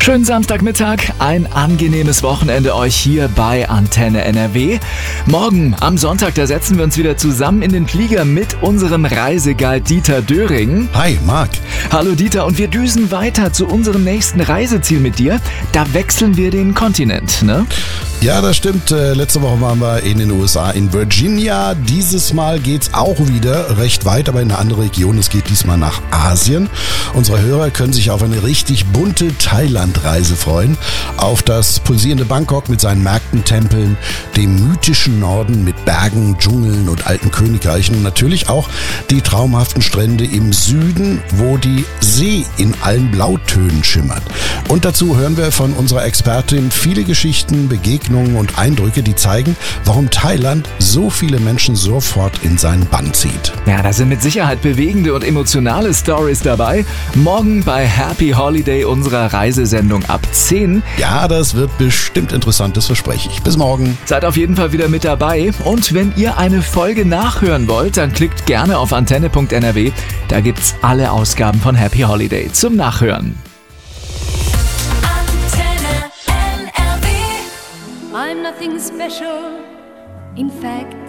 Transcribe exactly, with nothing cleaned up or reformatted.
Schönen Samstagmittag, ein angenehmes Wochenende euch hier bei Antenne N R W. Morgen am Sonntag, da setzen wir uns wieder zusammen in den Flieger mit unserem Reiseguide Dieter Döring. Hi, Marc. Hallo Dieter, und wir düsen weiter zu unserem nächsten Reiseziel mit dir. Da wechseln wir den Kontinent, ne? Ja, das stimmt. Äh, letzte Woche waren wir in den U S A, in Virginia. Dieses Mal geht's auch wieder recht weit, aber in eine andere Region. Es geht diesmal nach Asien. Unsere Hörer können sich auf eine richtig bunte Thailand-Reise freuen. Auf das pulsierende Bangkok mit seinen Märkten, Tempeln, dem mythischen Norden mit Bergen, Dschungeln und alten Königreichen und natürlich auch die traumhaften Strände im Süden, wo die See in allen Blautönen schimmert. Und dazu hören wir von unserer Expertin viele Geschichten, Begegnungen und Eindrücke, die zeigen, warum Thailand so viele Menschen sofort in seinen Bann zieht. Ja, da sind mit Sicherheit bewegende und emotionale Stories dabei. Morgen bei Happy Holiday unserer Reisesendung ab zehn. Ja, das wird bestimmt interessant, das verspreche ich. Bis morgen. Seid auf jeden Fall wieder mit dabei. Und wenn ihr eine Folge nachhören wollt, dann klickt gerne auf antenne punkt n r w. Da gibt's alle Ausgaben von Happy Holiday zum Nachhören. I'm nothing special, in fact